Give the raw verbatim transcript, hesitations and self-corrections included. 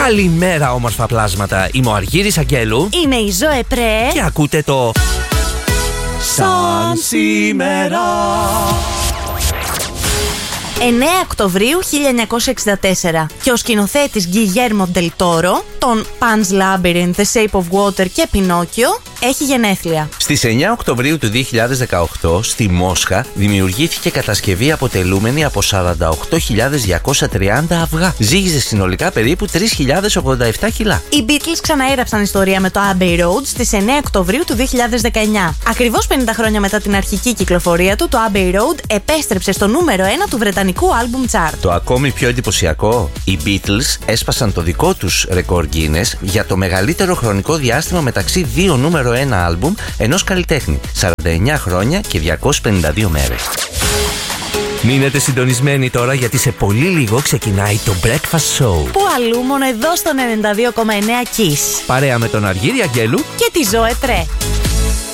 Καλημέρα, όμορφα πλάσματα. Είμαι ο Αργύρης Αγγέλου. Είμαι η Ζωέ Πρέ. Και ακούτε το Σαν σήμερα. εννέα Οκτωβρίου χίλια εννιακόσια εξήντα τέσσερα και ο σκηνοθέτης Γκιγέρμο Ντελ Τόρο, τον Pan's Labyrinth, The Shape of Water και Πινόκιο, έχει γενέθλια. Στις εννέα Οκτωβρίου του δύο χιλιάδες δεκαοκτώ, στη Μόσχα, δημιουργήθηκε κατασκευή αποτελούμενη από σαράντα οκτώ χιλιάδες διακόσια τριάντα αυγά. Ζύγιζε συνολικά περίπου τρεις χιλιάδες ογδόντα επτά κιλά. Οι Beatles ξαναέγραψαν ιστορία με το Abbey Road στις εννέα Οκτωβρίου του δύο χιλιάδες δεκαεννιά. Ακριβώς πενήντα χρόνια μετά την αρχική κυκλοφορία του, το Abbey Road επέστρεψε στο νούμερο ένα του βρετανικού album chart. Το ακόμη πιο εντυπωσιακό, οι Beatles έσπασαν το δικό τους ρεκόρ Guinness για το μεγαλύτερο χρονικό διάστημα μεταξύ δύο νούμερο ένα άλμπουμ ενός καλλιτέχνη, σαράντα εννέα χρόνια και διακόσιες πενήντα δύο μέρες. Μείνετε συντονισμένοι τώρα, γιατί σε πολύ λίγο ξεκινάει το Breakfast Show. Πού αλλού, μόνο εδώ στον ενενήντα δύο κόμμα εννέα Kiss. Παρέα με τον Αργύρη Αγγέλου Και τη Ζωέ Πρέ.